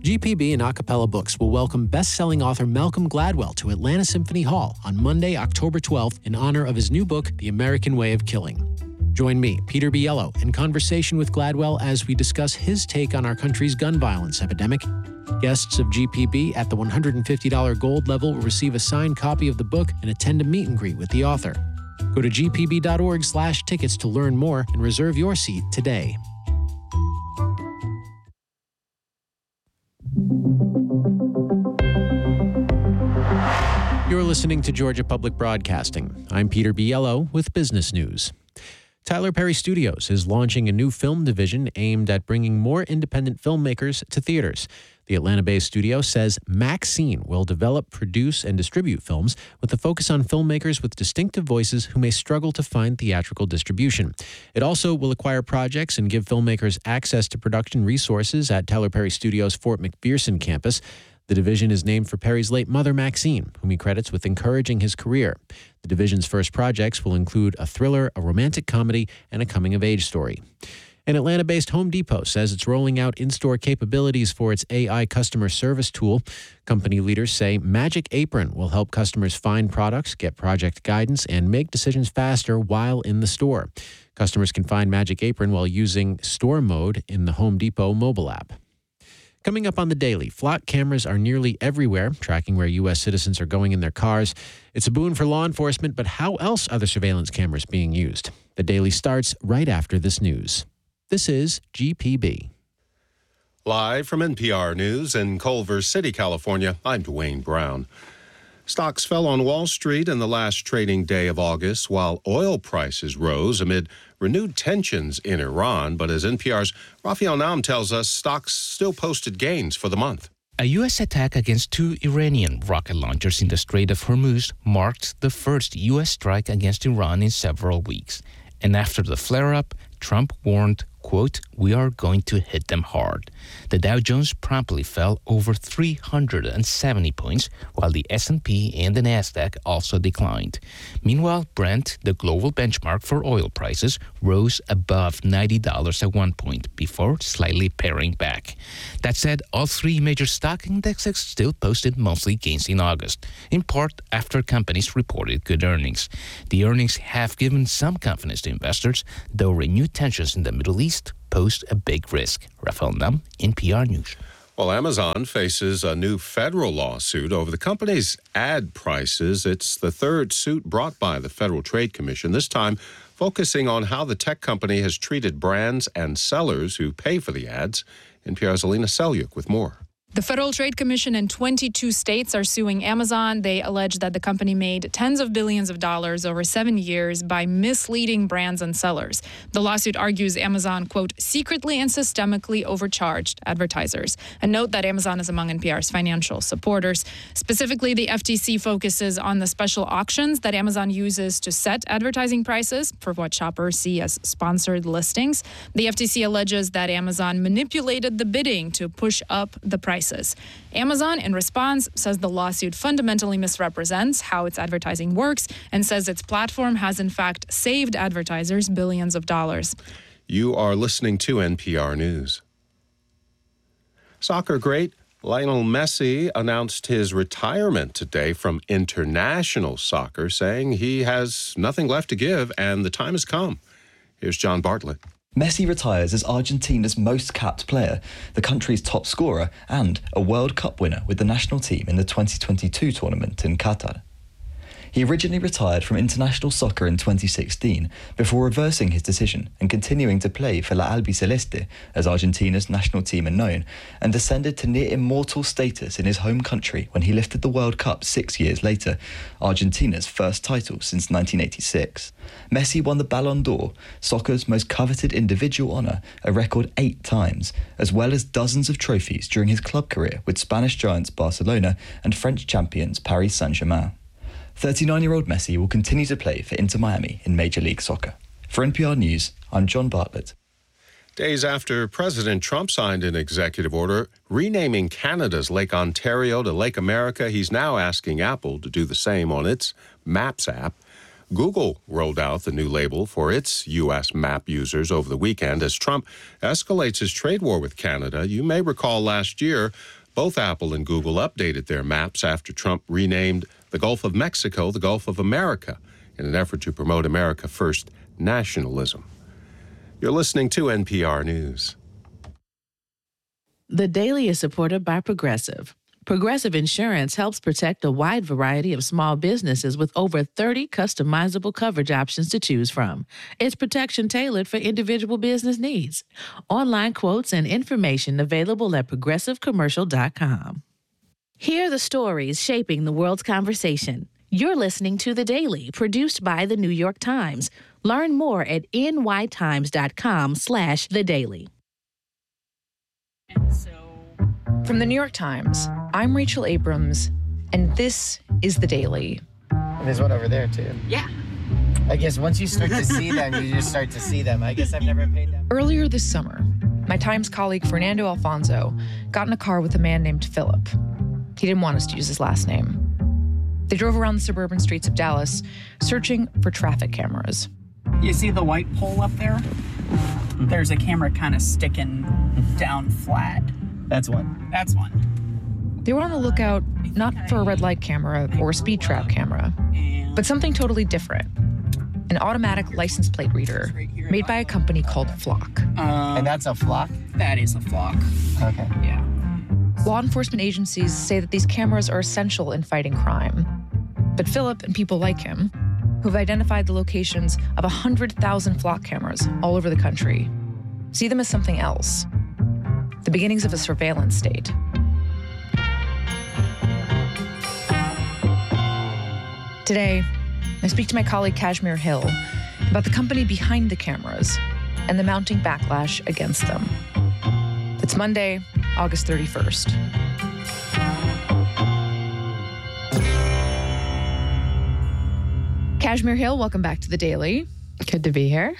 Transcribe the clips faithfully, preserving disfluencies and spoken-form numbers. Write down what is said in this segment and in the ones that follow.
G P B and Acapella Books will welcome best-selling author Malcolm Gladwell to Atlanta Symphony Hall on Monday, October twelfth, in honor of his new book, The American Way of Killing. Join me, Peter Biello, in conversation with Gladwell as we discuss his take on our country's gun violence epidemic. Guests of G P B at the one hundred fifty dollars gold level will receive a signed copy of the book and attend a meet and greet with the author. Go to g p b dot org slash tickets to learn more and reserve your seat today. You're listening to Georgia Public Broadcasting. I'm Peter Biello with Business News. Tyler Perry Studios is launching a new film division aimed at bringing more independent filmmakers to theaters. The Atlanta-based studio says Maxine will develop, produce, and distribute films with a focus on filmmakers with distinctive voices who may struggle to find theatrical distribution. It also will acquire projects and give filmmakers access to production resources at Tyler Perry Studios' Fort McPherson campus. The division is named for Perry's late mother, Maxine, whom he credits with encouraging his career. The division's first projects will include a thriller, a romantic comedy, and a coming-of-age story. An Atlanta-based Home Depot says it's rolling out in-store capabilities for its A I customer service tool. Company leaders say Magic Apron will help customers find products, get project guidance, and make decisions faster while in the store. Customers can find Magic Apron while using store mode in the Home Depot mobile app. Coming up on The Daily, flock cameras are nearly everywhere, tracking where U S citizens are going in their cars. It's a boon for law enforcement, but how else are the surveillance cameras being used? The Daily starts right after this news. This is G P B. Live from N P R News in Culver City, California, I'm Dwayne Brown. Stocks fell on Wall Street in the last trading day of August, while oil prices rose amid renewed tensions in Iran. But as N P R's Raphael Naam tells us, stocks still posted gains for the month. A U S attack against two Iranian rocket launchers in the Strait of Hormuz marked the first U S strike against Iran in several weeks. And after the flare-up, Trump warned, quote, "We are going to hit them hard." The Dow Jones promptly fell over three hundred seventy points, while the S and P and the Nasdaq also declined. Meanwhile, Brent, the global benchmark for oil prices, rose above ninety dollars at one point before slightly paring back. That said, all three major stock indexes still posted monthly gains in August, in part after companies reported good earnings. The earnings have given some confidence to investors, though renewed tensions in the Middle East pose a big risk. Raphael Naam, N P R News. Well, Amazon faces a new federal lawsuit over the company's ad prices. It's the third suit brought by the Federal Trade Commission, this time focusing on how the tech company has treated brands and sellers who pay for the ads. N P R's Alina Selyuk with more. The Federal Trade Commission in twenty-two states are suing Amazon. They allege that the company made tens of billions of dollars over seven years by misleading brands and sellers. The lawsuit argues Amazon, quote, secretly and systemically overcharged advertisers. And note that Amazon is among N P R's financial supporters. Specifically, the F T C focuses on the special auctions that Amazon uses to set advertising prices for what shoppers see as sponsored listings. The F T C alleges that Amazon manipulated the bidding to push up the price. Amazon, in response, says the lawsuit fundamentally misrepresents how its advertising works and says its platform has, in fact, saved advertisers billions of dollars. You are listening to N P R News. Soccer great Lionel Messi announced his retirement today from international soccer, saying he has nothing left to give and the time has come. Here's John Bartlett. Messi retires as Argentina's most capped player, the country's top scorer, and a World Cup winner with the national team in the twenty twenty-two tournament in Qatar. He originally retired from international soccer in twenty sixteen before reversing his decision and continuing to play for La Albiceleste, as Argentina's national team are known, and descended to near immortal status in his home country when he lifted the World Cup six years later, Argentina's first title since nineteen eighty-six. Messi won the Ballon d'Or, soccer's most coveted individual honour, a record eight times, as well as dozens of trophies during his club career with Spanish giants Barcelona and French champions Paris Saint-Germain. thirty-nine-year-old Messi will continue to play for Inter Miami in Major League Soccer. For N P R News, I'm John Bartlett. Days after President Trump signed an executive order renaming Canada's Lake Ontario to Lake America, he's now asking Apple to do the same on its Maps app. Google rolled out the new label for its U S map users over the weekend as Trump escalates his trade war with Canada. You may recall last year, Both Apple and Google updated their maps after Trump renamed the Gulf of Mexico the Gulf of America in an effort to promote America First nationalism. You're listening to N P R News. The Daily is supported by Progressive. Progressive Insurance helps protect a wide variety of small businesses with over thirty customizable coverage options to choose from. It's protection tailored for individual business needs. Online quotes and information available at progressive commercial dot com. Hear the stories shaping the world's conversation. You're listening to The Daily, produced by The New York Times. Learn more at n y times dot com slash the daily. And so, from The New York Times, I'm Rachel Abrams, and this is The Daily. And there's one over there, too. Yeah. I guess once you start to see them, you just start to see them. I guess I've never paid them. Earlier this summer, my Times colleague Fernando Alfonso got in a car with a man named Philip. He didn't want us to use his last name. They drove around the suburban streets of Dallas, searching for traffic cameras. You see the white pole up there? There's a camera kind of sticking down flat. That's one. That's one. They were on the lookout not for a red light camera or a speed trap camera, but something totally different. An automatic license plate reader made by a company called Flock. Um, And that's a flock? That is a flock. Okay. Yeah. Law enforcement agencies say that these cameras are essential in fighting crime. But Philip and people like him, who've identified the locations of one hundred thousand Flock cameras all over the country, see them as something else. The beginnings of a surveillance state. Today, I speak to my colleague Kashmir Hill about the company behind the cameras and the mounting backlash against them. It's Monday, August thirty-first. Kashmir Hill, welcome back to The Daily. Good to be here.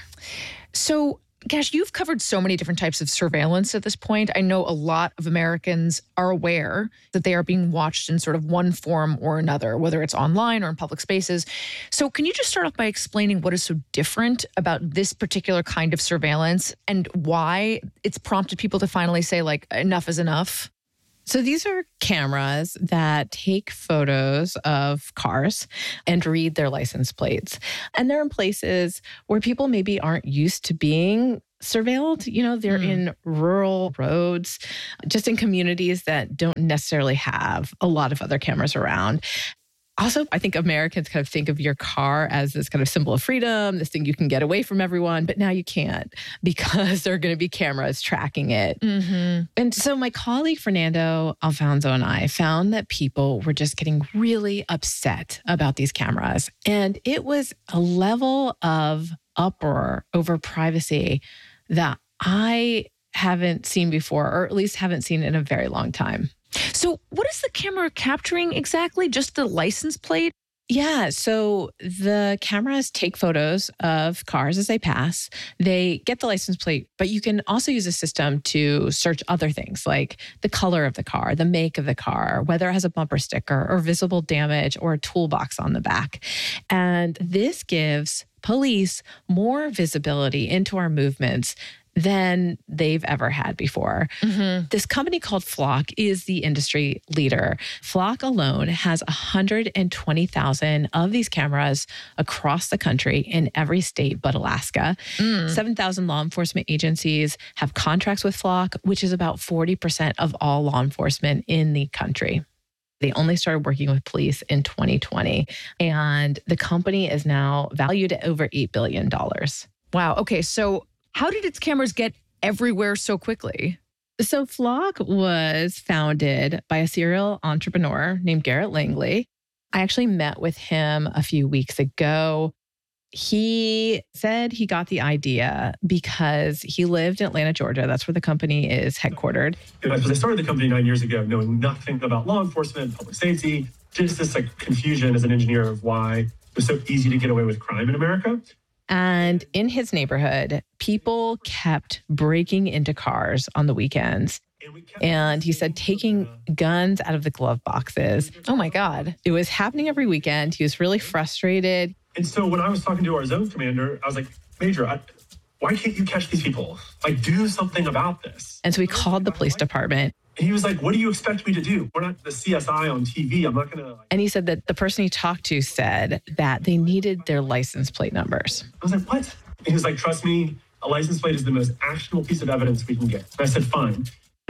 So, Cash, you've covered so many different types of surveillance at this point. I know a lot of Americans are aware that they are being watched in sort of one form or another, whether it's online or in public spaces. So can you just start off by explaining what is so different about this particular kind of surveillance and why it's prompted people to finally say, like, enough is enough? So these are cameras that take photos of cars and read their license plates. And they're in places where people maybe aren't used to being surveilled. You know, they're mm. in rural roads, just in communities that don't necessarily have a lot of other cameras around. Also, I think Americans kind of think of your car as this kind of symbol of freedom, this thing you can get away from everyone, but now you can't because there are going to be cameras tracking it. Mm-hmm. And so my colleague Fernando Alfonso and I found that people were just getting really upset about these cameras. And it was a level of uproar over privacy that I haven't seen before, or at least haven't seen in a very long time. So what is the camera capturing exactly? Just the license plate? Yeah. So the cameras take photos of cars as they pass. They get the license plate, but you can also use a system to search other things like the color of the car, the make of the car, whether it has a bumper sticker or visible damage or a toolbox on the back. And this gives police more visibility into our movements than they've ever had before. Mm-hmm. This company called Flock is the industry leader. Flock alone has one hundred twenty thousand of these cameras across the country in every state but Alaska. Mm. seven thousand law enforcement agencies have contracts with Flock, which is about forty percent of all law enforcement in the country. They only started working with police in twenty twenty, and the company is now valued at over eight billion dollars. Wow. Okay. So how did its cameras get everywhere so quickly? So Flock was founded by a serial entrepreneur named Garrett Langley. I actually met with him a few weeks ago. He said he got the idea because he lived in Atlanta, Georgia. That's where the company is headquartered. And I started the company nine years ago, knowing nothing about law enforcement, public safety, just this like confusion as an engineer of why it was so easy to get away with crime in America. And in his neighborhood, people kept breaking into cars on the weekends. And he said taking guns out of the glove boxes. Oh my God. It was happening every weekend. He was really frustrated. And so when I was talking to our zone commander, I was like, Major, I, why can't you catch these people? Like, do something about this. And so he called the police department. And he was like, what do you expect me to do? We're not the C S I on T V. I'm not going to. Like... And he said that the person he talked to said that they needed their license plate numbers. I was like, what? And he was like, trust me, a license plate is the most actionable piece of evidence we can get. And I said, fine.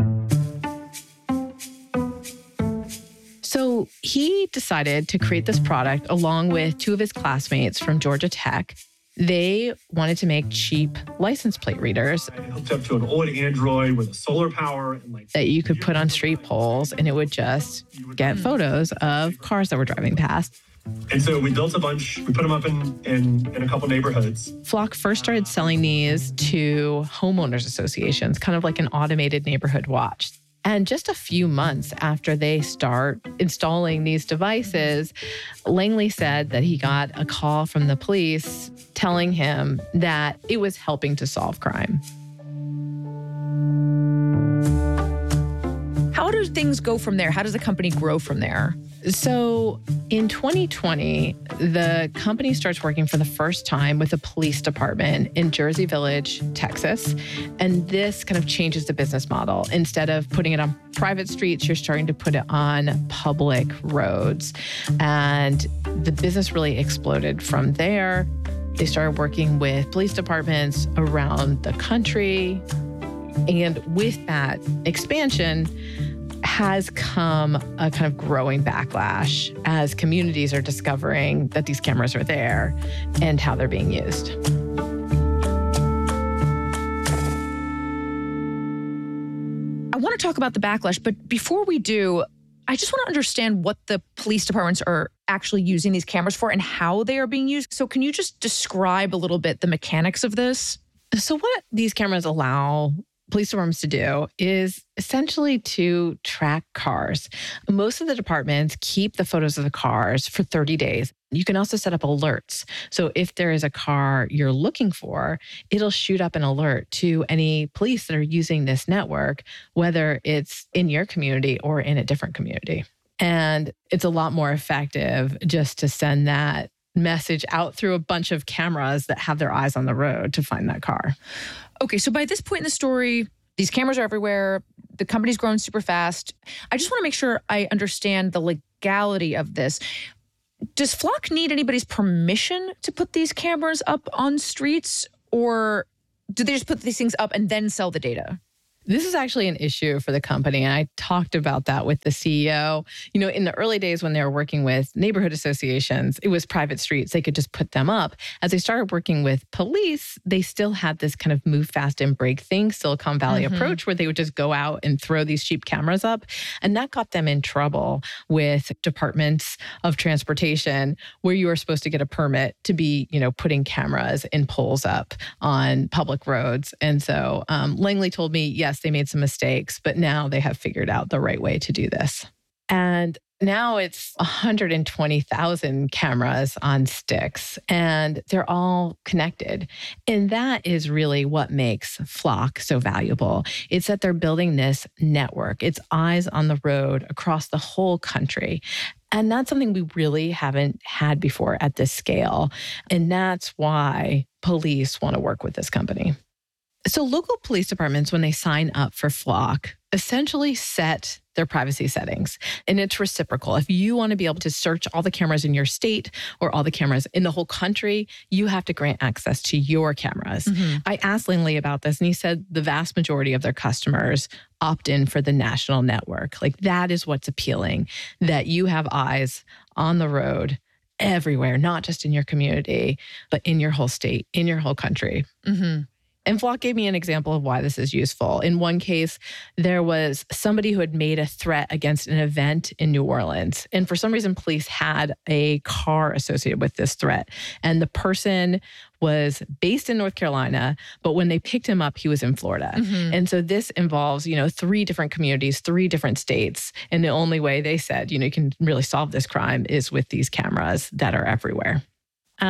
So he decided to create this product along with two of his classmates from Georgia Tech. They wanted to make cheap license plate readers. I hooked up to an old Android with a solar power and like that you could put on street poles, and it would just get photos of cars that were driving past. And so we built a bunch. We put them up in, in, in a couple neighborhoods. Flock first started selling these to homeowners associations, kind of like an automated neighborhood watch. And just a few months after they start installing these devices, Langley said that he got a call from the police telling him that it was helping to solve crime. How do things go from there? How does the company grow from there? So in twenty twenty, the company starts working for the first time with a police department in Jersey Village, Texas. And this kind of changes the business model. Instead of putting it on private streets, you're starting to put it on public roads. And the business really exploded from there. They started working with police departments around the country. And with that expansion has come a kind of growing backlash as communities are discovering that these cameras are there and how they're being used. I want to talk about the backlash, but before we do, I just want to understand what the police departments are actually using these cameras for and how they are being used. So can you just describe a little bit the mechanics of this? So what these cameras allow police departments to do is essentially to track cars. Most of the departments keep the photos of the cars for thirty days. You can also set up alerts. So if there is a car you're looking for, it'll shoot up an alert to any police that are using this network, whether it's in your community or in a different community. And it's a lot more effective just to send that message out through a bunch of cameras that have their eyes on the road to find that car. Okay, so by this point in the story, these cameras are everywhere. The company's grown super fast. I just want to make sure I understand the legality of this. Does Flock need anybody's permission to put these cameras up on streets, or do they just put these things up and then sell the data? This is actually an issue for the company. And I talked about that with the C E O. You know, in the early days when they were working with neighborhood associations, it was private streets. They could just put them up. As they started working with police, they still had this kind of move fast and break thing, Silicon Valley mm-hmm. approach, where they would just go out and throw these cheap cameras up. And that got them in trouble with departments of transportation, where you are supposed to get a permit to be, you know, putting cameras in poles up on public roads. And so um, Langley told me, yes, they made some mistakes, but now they have figured out the right way to do this. And now it's one hundred twenty thousand cameras on sticks, and they're all connected. And that is really what makes Flock so valuable. It's that they're building this network. It's eyes on the road across the whole country. And that's something we really haven't had before at this scale. And that's why police want to work with this company. So local police departments, when they sign up for Flock, essentially set their privacy settings. And it's reciprocal. If you want to be able to search all the cameras in your state or all the cameras in the whole country, you have to grant access to your cameras. Mm-hmm. I asked Langley about this, and he said the vast majority of their customers opt in for the national network. Like, that is what's appealing, that you have eyes on the road everywhere, not just in your community, but in your whole state, in your whole country. Mm-hmm. And Flock gave me an example of why this is useful. In one case, there was somebody who had made a threat against an event in New Orleans. And for some reason, police had a car associated with this threat. And the person was based in North Carolina, but when they picked him up, he was in Florida. Mm-hmm. And so this involves, you know, three different communities, three different states. And the only way they said, you know, you can really solve this crime is with these cameras that are everywhere. And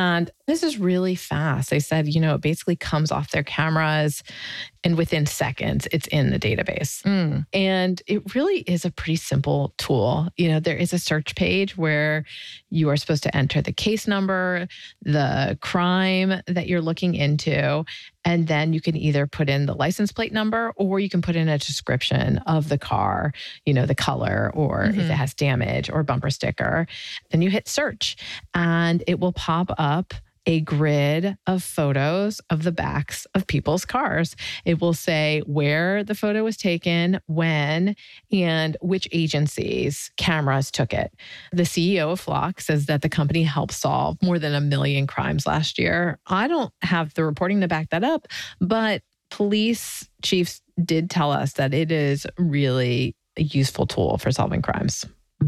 This is really fast. They said, you know, it basically comes off their cameras and within seconds, it's in the database. Mm. And it really is a pretty simple tool. You know, there is a search page where you are supposed to enter the case number, the crime that you're looking into, and then you can either put in the license plate number or you can put in a description of the car, you know, the color, or mm-hmm. if it has damage or bumper sticker. Then you hit search and it will pop up a grid of photos of the backs of people's cars. It will say where the photo was taken, when, and which agencies' cameras took it. The C E O of Flock says that the company helped solve more than a million crimes last year. I don't have the reporting to back that up, but police chiefs did tell us that it is really a useful tool for solving crimes.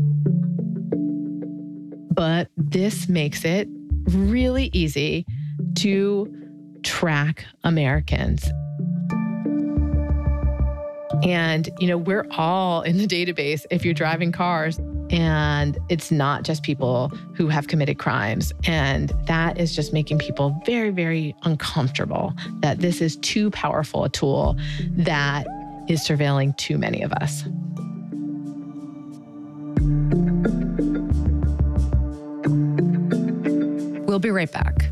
But this makes it really easy to track Americans. And, you know, we're all in the database if you're driving cars. And it's not just people who have committed crimes. And that is just making people very, very uncomfortable that this is too powerful a tool that is surveilling too many of us. We'll be right back.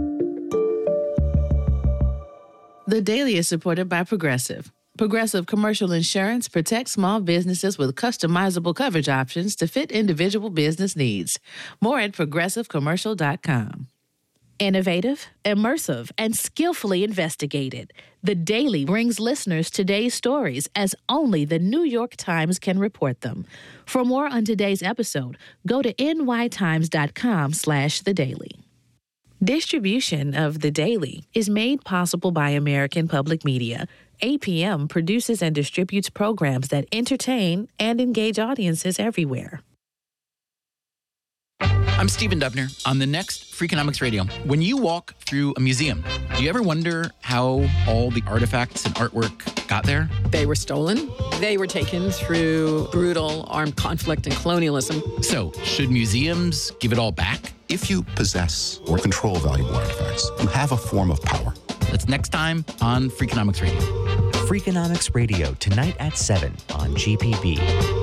The Daily is supported by Progressive. Progressive Commercial Insurance protects small businesses with customizable coverage options to fit individual business needs. More at progressive commercial dot com. Innovative, immersive, and skillfully investigated. The Daily brings listeners today's stories as only the New York Times can report them. For more on today's episode, go to n y times dot com slash the daily. Distribution of The Daily is made possible by American Public Media. A P M produces and distributes programs that entertain and engage audiences everywhere. I'm Stephen Dubner. On the next Freakonomics Radio, when you walk through a museum, do you ever wonder how all the artifacts and artwork got there? They were stolen. They were taken through brutal armed conflict and colonialism. So, should museums give it all back? If you possess or control valuable artifacts, you have a form of power. That's next time on Freakonomics Radio. Freakonomics Radio, tonight at seven on G P B.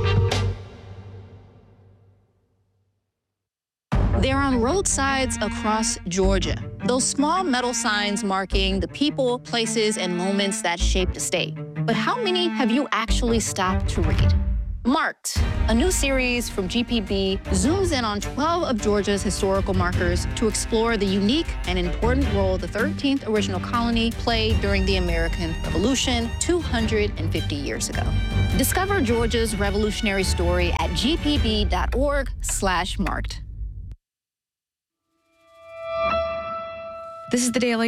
They're on roadsides across Georgia. Those small metal signs marking the people, places, and moments that shaped the state. But how many have you actually stopped to read? Marked, a new series from G P B, zooms in on twelve of Georgia's historical markers to explore the unique and important role the thirteenth original colony played during the American Revolution two hundred fifty years ago. Discover Georgia's revolutionary story at g p b dot org slash marked. This is The Daily.